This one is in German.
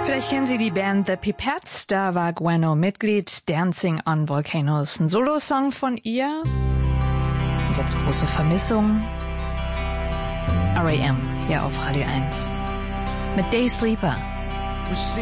Vielleicht kennen Sie die Band The Pipettes, da war Gwenno Mitglied. Dancing on Volcanoes, ein Solosong von ihr. Und jetzt große Vermissung. R.E.M. hier auf Radio 1 mit Day Sleeper.